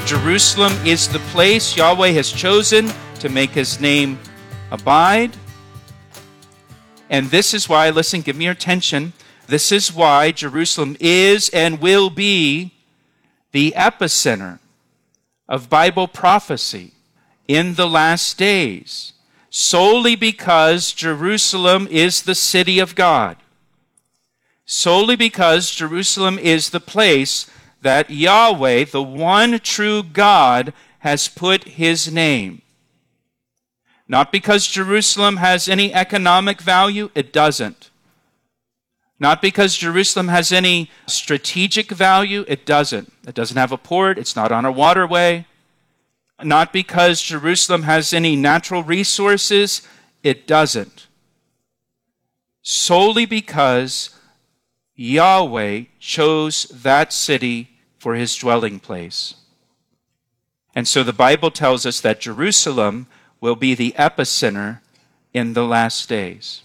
Jerusalem is the place Yahweh has chosen to make his name abide. And this is why, listen, give me your attention. This is why Jerusalem is and will be the epicenter of Bible prophecy in the last days, solely because Jerusalem is the city of God. Solely because Jerusalem is the place that Yahweh, the one true God, has put his name. Not because Jerusalem has any economic value, it doesn't. Not because Jerusalem has any strategic value, it doesn't. It doesn't have a port, it's not on a waterway. Not because Jerusalem has any natural resources, it doesn't. Solely because Yahweh chose that city for his dwelling place. And so the Bible tells us that Jerusalem will be the epicenter in the last days.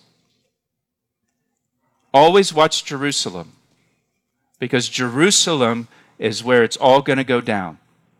Always watch Jerusalem, because Jerusalem is where it's all going to go down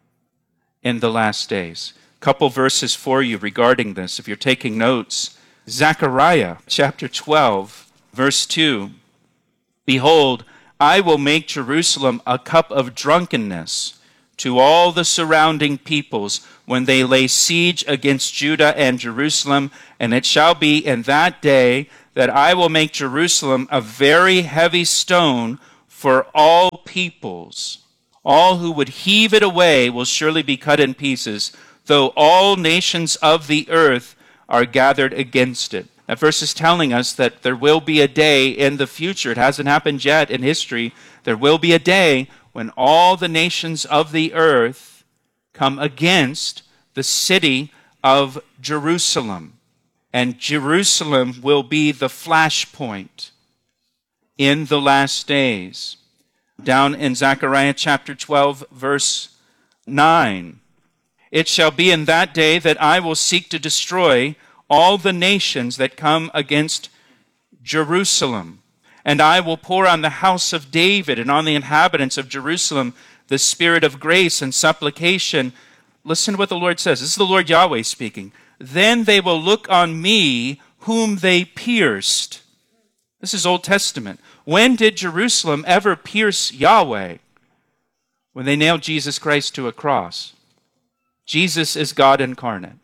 in the last days. A couple verses for you regarding this, if you're taking notes. Zechariah chapter 12, verse 2. Behold, I will make Jerusalem a cup of drunkenness to all the surrounding peoples when they lay siege against Judah and Jerusalem. And it shall be in that day that I will make Jerusalem a very heavy stone for all peoples. All who would heave it away will surely be cut in pieces, though all nations of the earth are gathered against it. That verse is telling us that there will be a day in the future. It hasn't happened yet in history. There will be a day when all the nations of the earth come against the city of Jerusalem. And Jerusalem will be the flashpoint in the last days. Down in Zechariah chapter 12, verse 9. It shall be in that day that I will seek to destroy all the nations that come against Jerusalem. And I will pour on the house of David and on the inhabitants of Jerusalem the spirit of grace and supplication. Listen to what the Lord says. This is the Lord Yahweh speaking. Then they will look on me whom they pierced. This is Old Testament. When did Jerusalem ever pierce Yahweh? When they nailed Jesus Christ to a cross. Jesus is God incarnate.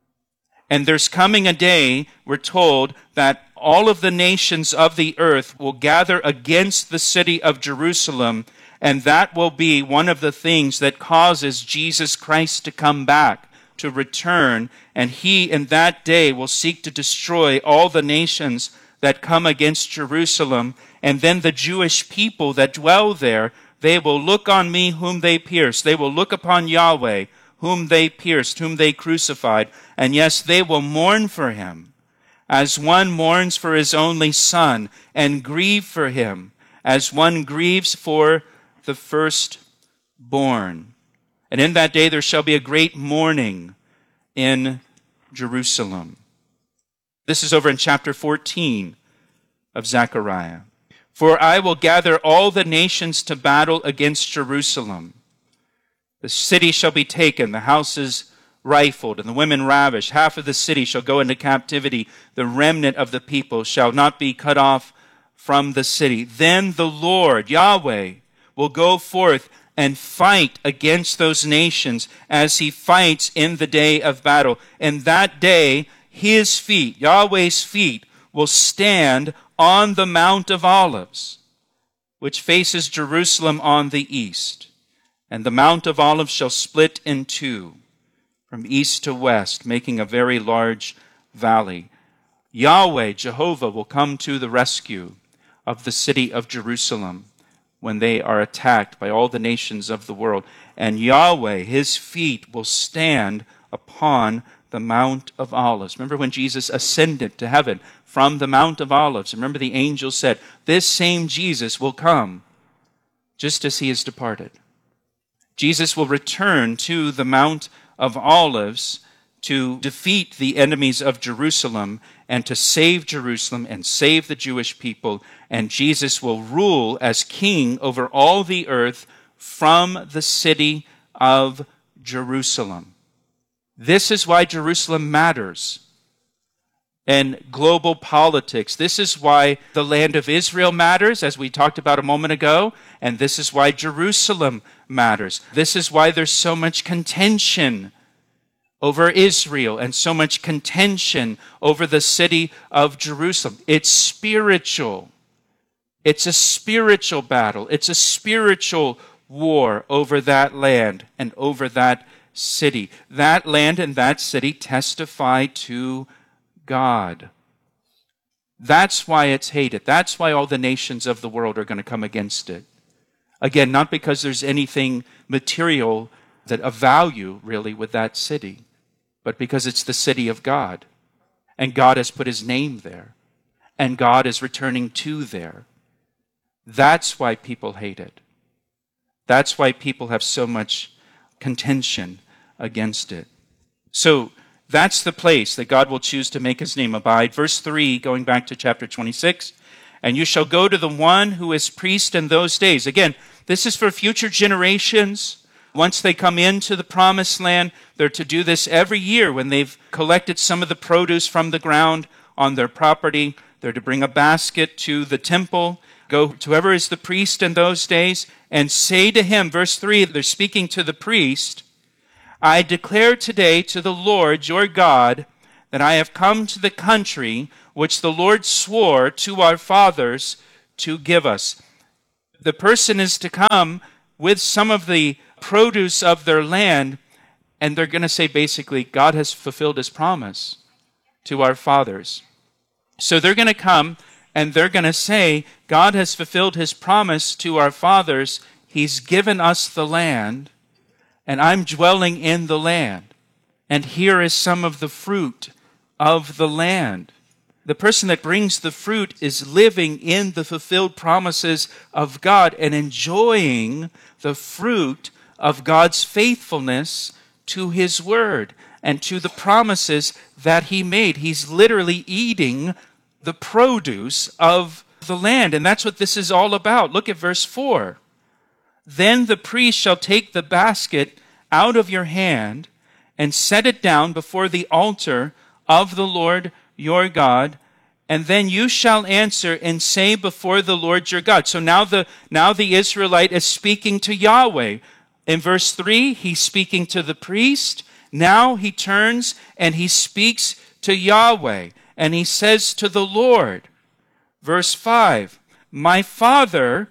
And there's coming a day, we're told, that all of the nations of the earth will gather against the city of Jerusalem, and that will be one of the things that causes Jesus Christ to come back, to return, and he in that day will seek to destroy all the nations that come against Jerusalem, and then the Jewish people that dwell there, they will look on me whom they pierced. They will look upon Yahweh, whom they pierced, whom they crucified, and yes, they will mourn for him, as one mourns for his only son, and grieve for him, as one grieves for the firstborn. And in that day there shall be a great mourning in Jerusalem. This is over in chapter 14 of Zechariah. For I will gather all the nations to battle against Jerusalem. The city shall be taken, the houses rifled, and the women ravished. Half of the city shall go into captivity. The remnant of the people shall not be cut off from the city. Then the Lord, Yahweh, will go forth and fight against those nations as he fights in the day of battle. In that day, his feet, Yahweh's feet, will stand on the Mount of Olives, which faces Jerusalem on the east. And the Mount of Olives shall split in two, from east to west, making a very large valley. Yahweh, Jehovah, will come to the rescue of the city of Jerusalem when they are attacked by all the nations of the world. And Yahweh, his feet, will stand upon the Mount of Olives. Remember when Jesus ascended to heaven from the Mount of Olives? Remember the angel said, this same Jesus will come just as he has departed. Jesus will return to the Mount of Olives to defeat the enemies of Jerusalem and to save Jerusalem and save the Jewish people. And Jesus will rule as king over all the earth from the city of Jerusalem. This is why Jerusalem matters in global politics. This is why the land of Israel matters, as we talked about a moment ago, and this is why Jerusalem matters. This is why there's so much contention over Israel and so much contention over the city of Jerusalem. It's spiritual. It's a spiritual battle. It's a spiritual war over that land and over that city. That land and that city testify to God. That's why it's hated. That's why all the nations of the world are going to come against it. Again, not because there's anything material that of value really with that city, but because it's the city of God. And God has put his name there. And God is returning to there. That's why people hate it. That's why people have so much contention against it. So that's the place that God will choose to make his name abide. Verse 3, going back to chapter 26, and you shall go to the one who is priest in those days. Again, this is for future generations. Once they come into the promised land, they're to do this every year when they've collected some of the produce from the ground on their property. They're to bring a basket to the temple, go to whoever is the priest in those days, and say to him, verse 3, they're speaking to the priest, I declare today to the Lord your God that I have come to the country which the Lord swore to our fathers to give us. The person is to come with some of the produce of their land, and they're going to say basically, God has fulfilled his promise to our fathers. So they're going to come and they're going to say, God has fulfilled his promise to our fathers. He's given us the land, and I'm dwelling in the land. And here is some of the fruit of the land. The person that brings the fruit is living in the fulfilled promises of God and enjoying the fruit of God's faithfulness to his word and to the promises that he made. He's literally eating the produce of the land. And that's what this is all about. Look at verse 4. Then the priest shall take the basket out of your hand and set it down before the altar of the Lord your God, and then you shall answer and say before the Lord your God. So now the Israelite is speaking to Yahweh. In verse 3, he's speaking to the priest. Now he turns and he speaks to Yahweh, and he says to the Lord, verse 5, my father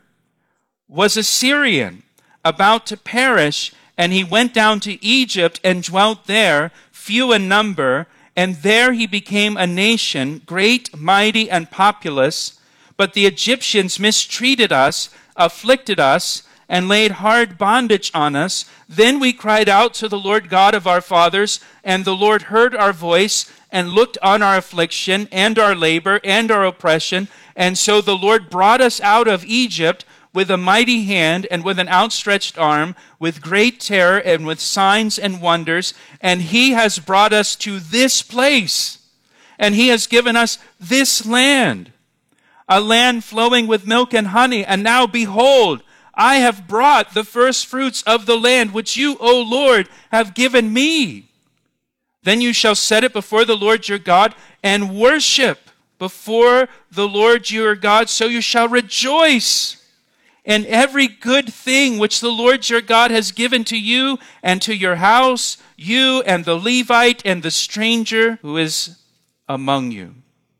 was a Syrian, about to perish, and he went down to Egypt and dwelt there, few in number, and there he became a nation, great, mighty, and populous. But the Egyptians mistreated us, afflicted us, and laid hard bondage on us. Then we cried out to the Lord God of our fathers, and the Lord heard our voice, and looked on our affliction, and our labor, and our oppression. And so the Lord brought us out of Egypt with a mighty hand and with an outstretched arm, with great terror and with signs and wonders. And he has brought us to this place. And he has given us this land, a land flowing with milk and honey. And now behold, I have brought the first fruits of the land, which you, O Lord, have given me. Then you shall set it before the Lord your God and worship before the Lord your God. So you shall rejoice in every good thing which the Lord your God has given to you and to your house, you and the Levite and the stranger who is among you.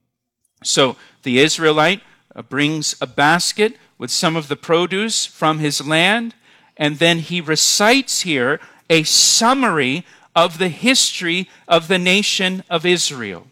So the Israelite brings a basket with some of the produce from his land, and then he recites here a summary of the history of the nation of Israel.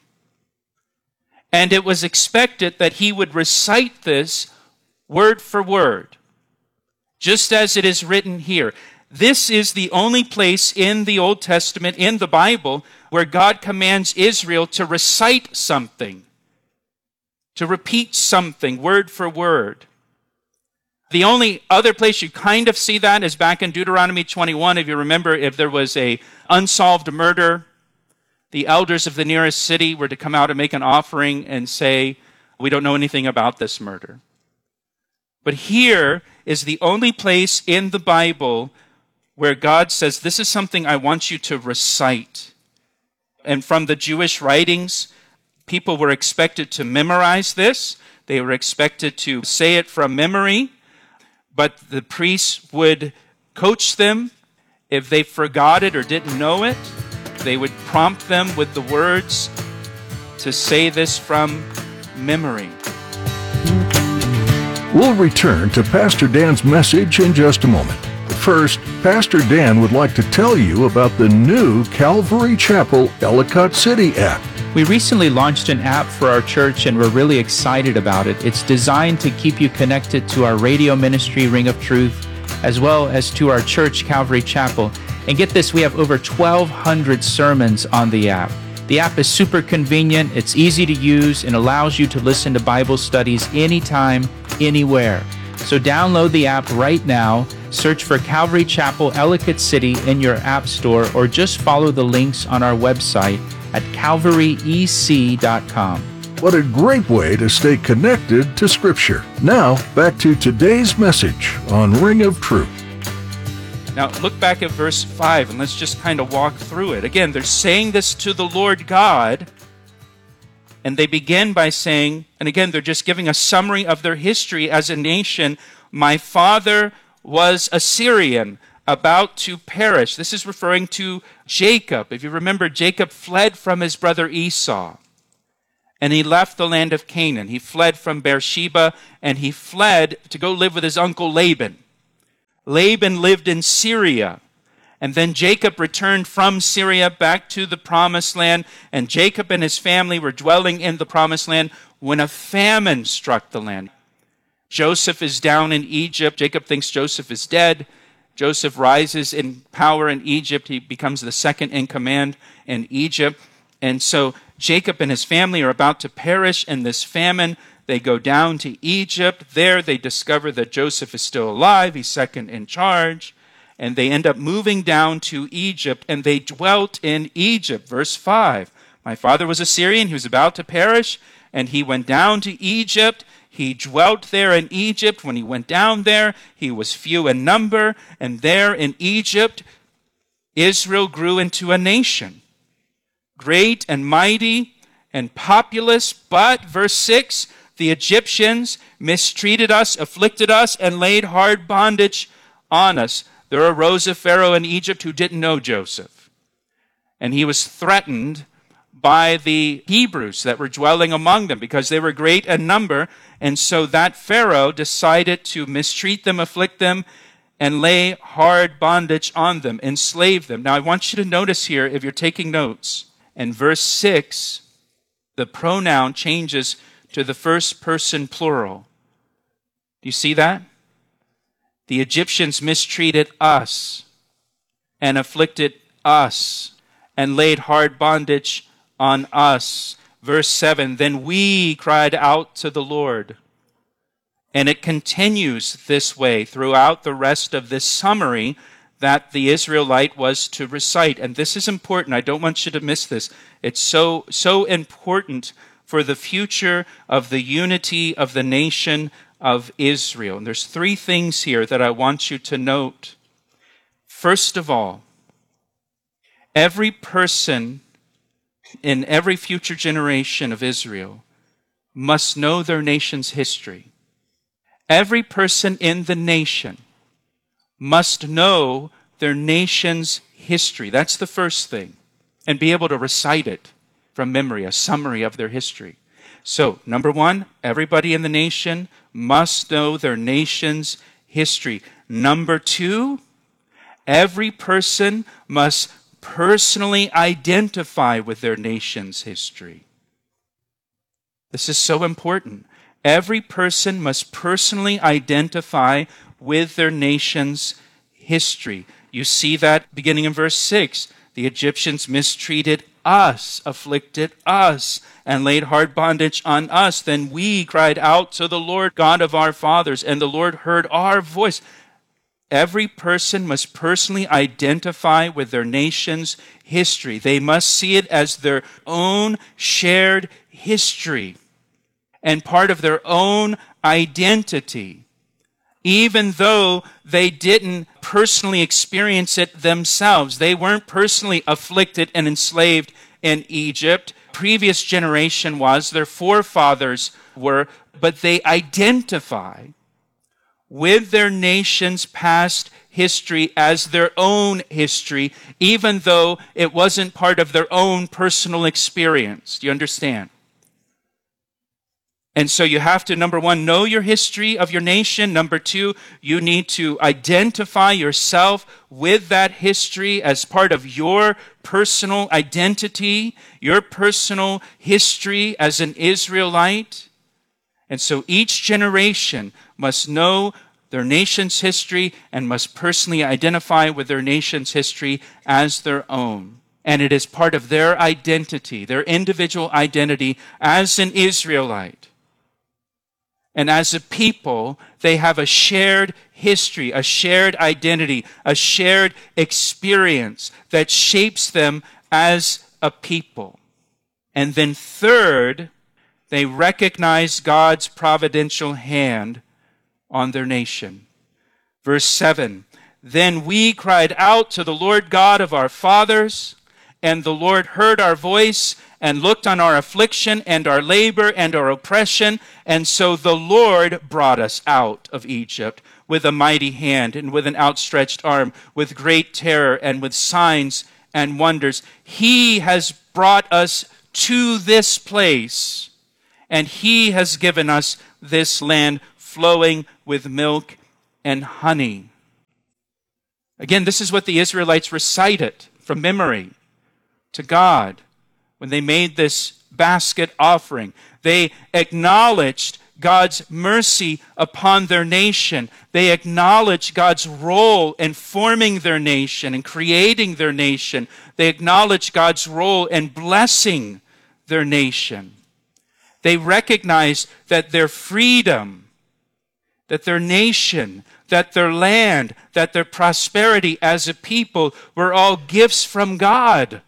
And it was expected that he would recite this word for word, just as it is written here. This is the only place in the Old Testament, in the Bible, where God commands Israel to recite something, to repeat something word for word. The only other place you kind of see that is back in Deuteronomy 21. If you remember, if there was a unsolved murder, the elders of the nearest city were to come out and make an offering and say, we don't know anything about this murder. But here is the only place in the Bible where God says, this is something I want you to recite. And from the Jewish writings, people were expected to memorize this. They were expected to say it from memory. But the priests would coach them. If they forgot it or didn't know it, they would prompt them with the words to say this from memory. We'll return to Pastor Dan's message in just a moment. First, Pastor Dan would like to tell you about the new Calvary Chapel Ellicott City app. We recently launched an app for our church and we're really excited about it. It's designed to keep you connected to our radio ministry, Ring of Truth, as well as to our church, Calvary Chapel. And get this, we have over 1,200 sermons on the app. The app is super convenient, it's easy to use, and allows you to listen to Bible studies anytime, anywhere. So download the app right now, search for Calvary Chapel Ellicott City in your app store, or just follow the links on our website at calvaryec.com. What a great way to stay connected to Scripture. Now, back to today's message on Ring of Truth. Now, look back at verse 5, and let's just kind of walk through it. Again, they're saying this to the Lord God, and they begin by saying, and again, they're just giving a summary of their history as a nation. My father was a Syrian, about to perish. This is referring to Jacob. If you remember, Jacob fled from his brother Esau, and he left the land of Canaan. He fled from Beersheba, and he fled to go live with his uncle Laban. Laban lived in Syria, and then Jacob returned from Syria back to the promised land, and Jacob and his family were dwelling in the promised land when a famine struck the land. Joseph is down in Egypt. Jacob thinks Joseph is dead. Joseph rises in power in Egypt. He becomes the second in command in Egypt. And so Jacob and his family are about to perish in this famine. They go down to Egypt. There they discover that Joseph is still alive. He's second in charge. And they end up moving down to Egypt, and they dwelt in Egypt. Verse 5, my father was a Syrian. He was about to perish, and he went down to Egypt. He dwelt there in Egypt. When he went down there, he was few in number. And there in Egypt, Israel grew into a nation, great and mighty and populous. But, verse 6, the Egyptians mistreated us, afflicted us, and laid hard bondage on us. There arose a Pharaoh in Egypt who didn't know Joseph. And he was threatened by the Hebrews that were dwelling among them because they were great in number. And so that Pharaoh decided to mistreat them, afflict them, and lay hard bondage on them, enslave them. Now I want you to notice here, if you're taking notes, in verse 6, the pronoun changes to the first person plural. Do you see that? The Egyptians mistreated us and afflicted us and laid hard bondage on us. Verse 7, then we cried out to the Lord. And it continues this way throughout the rest of this summary that the Israelite was to recite. And this is important. I don't want you to miss this. It's so important for the future of the unity of the nation of Israel. And there's three things here that I want you to note. First of all, every person in every future generation of Israel must know their nation's history. Every person in the nation must know their nation's history. That's the first thing. And be able to recite it from memory, a summary of their history. So, number one, everybody in the nation must know their nation's history. Number two, every person must personally identify with their nation's history. This is so important. Every person must personally identify with their nation's history. You see that beginning in verse 6. The Egyptians mistreated us, afflicted us, and laid hard bondage on us. Then we cried out to the Lord God of our fathers, and the Lord heard our voice. Every person must personally identify with their nation's history. They must see it as their own shared history and part of their own identity. even though they didn't personally experience it themselves. They weren't personally afflicted and enslaved in Egypt. Previous generation was, their forefathers were, but they identify with their nation's past history as their own history, even though it wasn't part of their own personal experience. Do you understand? And so you have to, number one, know your history of your nation. Number two, you need to identify yourself with that history as part of your personal identity, your personal history as an Israelite. And so each generation must know their nation's history and must personally identify with their nation's history as their own. And it is part of their identity, their individual identity as an Israelite. And as a people, they have a shared history, a shared identity, a shared experience that shapes them as a people. And then third, they recognize God's providential hand on their nation. Verse 7, then we cried out to the Lord God of our fathers, and the Lord heard our voice and looked on our affliction and our labor and our oppression. And so the Lord brought us out of Egypt with a mighty hand and with an outstretched arm, with great terror and with signs and wonders. He has brought us to this place, and He has given us this land flowing with milk and honey. Again, this is what the Israelites recited from memory to God when they made this basket offering. They acknowledged God's mercy upon their nation. They acknowledged God's role in forming their nation and creating their nation. They acknowledged God's role in blessing their nation. They recognized that their freedom, that their nation, that their land, that their prosperity as a people were all gifts from God.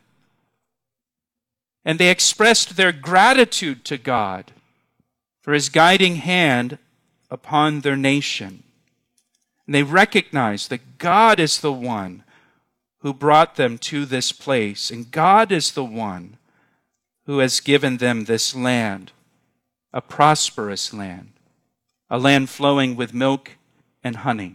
And they expressed their gratitude to God for His guiding hand upon their nation. And they recognized that God is the one who brought them to this place, and God is the one who has given them this land, a prosperous land, a land flowing with milk and honey.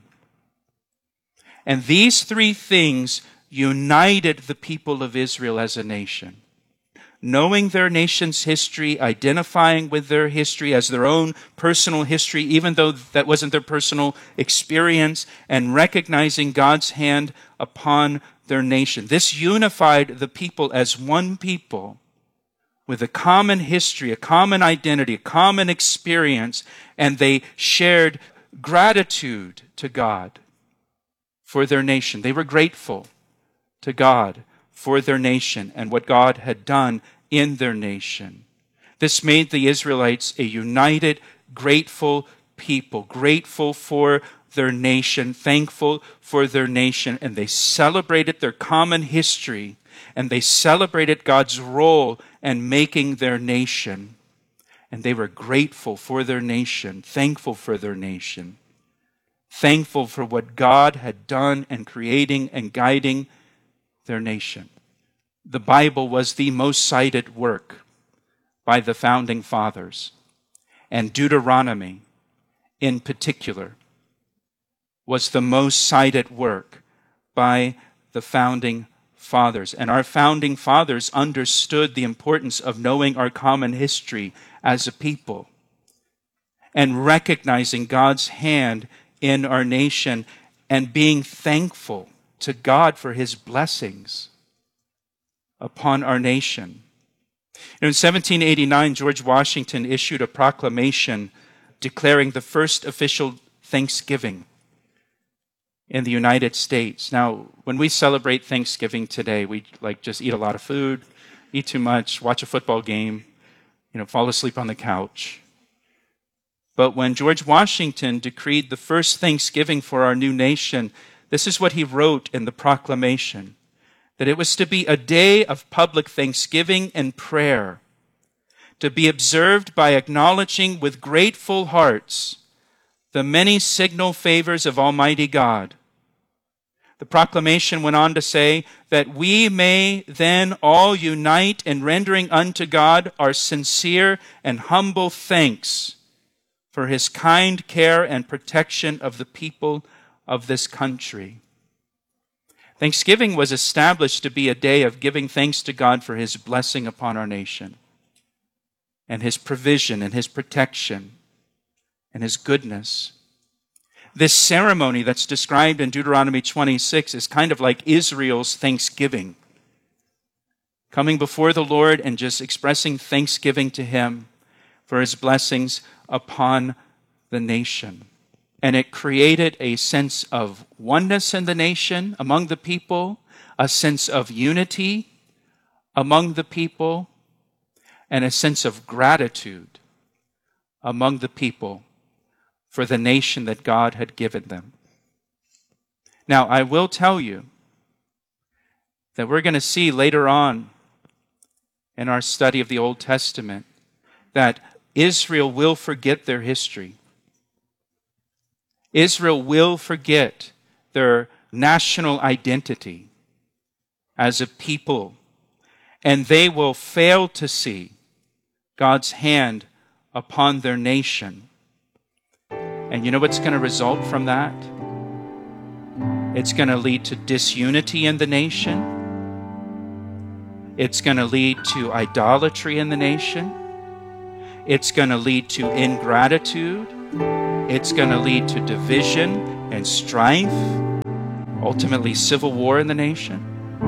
And these three things united the people of Israel as a nation. Knowing their nation's history, identifying with their history as their own personal history, even though that wasn't their personal experience, and recognizing God's hand upon their nation. This unified the people as one people with a common history, a common identity, a common experience, and they shared gratitude to God for their nation. They were grateful to God for their nation and what God had done in their nation. This made the Israelites a united, grateful people, grateful for their nation, thankful for their nation, and they celebrated their common history, and they celebrated God's role in making their nation. And they were grateful for their nation, thankful for their nation, thankful for what God had done in creating and guiding their nation. The Bible was the most cited work by the founding fathers, and Deuteronomy in particular was the most cited work by the founding fathers. And our founding fathers understood the importance of knowing our common history as a people and recognizing God's hand in our nation and being thankful to God for His blessings upon our nation. In 1789, George Washington issued a proclamation declaring the first official Thanksgiving in the United States. Now, when we celebrate Thanksgiving today, we just eat a lot of food, eat too much, watch a football game, fall asleep on the couch. But when George Washington decreed the first Thanksgiving for our new nation, this is what he wrote in the proclamation, that it was to be a day of public thanksgiving and prayer, to be observed by acknowledging with grateful hearts the many signal favors of Almighty God. The proclamation went on to say that we may then all unite in rendering unto God our sincere and humble thanks for his kind care and protection of the people of this country. Thanksgiving was established to be a day of giving thanks to God for his blessing upon our nation and his provision and his protection and his goodness. This ceremony that's described in Deuteronomy 26 is kind of like Israel's thanksgiving. Coming before the Lord and just expressing thanksgiving to him for his blessings upon the nation. And it created a sense of oneness in the nation, among the people, a sense of unity among the people, and a sense of gratitude among the people for the nation that God had given them. Now, I will tell you that we're going to see later on in our study of the Old Testament that Israel will forget their history. Israel will forget their national identity as a people, and they will fail to see God's hand upon their nation. And you know what's going to result from that? It's going to lead to disunity in the nation. It's going to lead to idolatry in the nation. It's going to lead to ingratitude. It's going to lead to division and strife, ultimately civil war in the nation.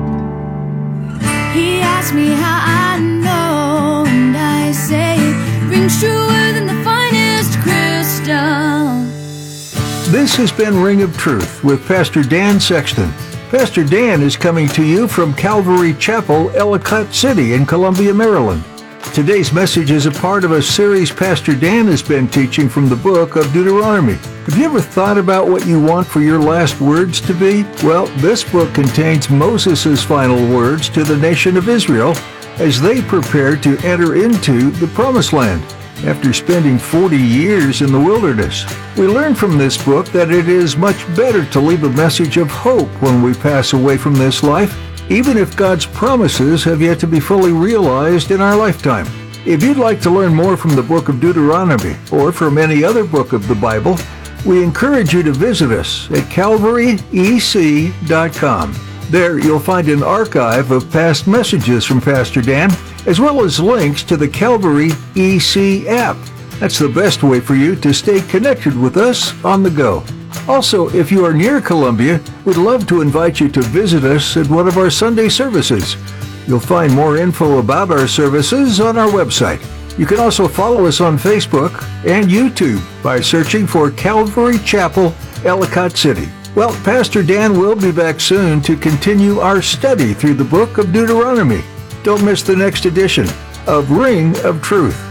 He asked me how I know, and I say it rings truer than the finest crystal. This has been Ring of Truth with Pastor Dan Sexton. Pastor Dan is coming to you from Calvary Chapel, Ellicott City in Columbia, Maryland. Today's message is a part of a series Pastor Dan has been teaching from the book of Deuteronomy. Have you ever thought about what you want for your last words to be? Well, this book contains Moses' final words to the nation of Israel as they prepared to enter into the Promised Land after spending 40 years in the wilderness. We learn from this book that it is much better to leave a message of hope when we pass away from this life, even if God's promises have yet to be fully realized in our lifetime. If you'd like to learn more from the book of Deuteronomy or from any other book of the Bible, we encourage you to visit us at calvaryec.com. There you'll find an archive of past messages from Pastor Dan, as well as links to the Calvary EC app. That's the best way for you to stay connected with us on the go. Also, if you are near Columbia, we'd love to invite you to visit us at one of our Sunday services. You'll find more info about our services on our website. You can also follow us on Facebook and YouTube by searching for Calvary Chapel, Ellicott City. Well, Pastor Dan will be back soon to continue our study through the book of Deuteronomy. Don't miss the next edition of Ring of Truth.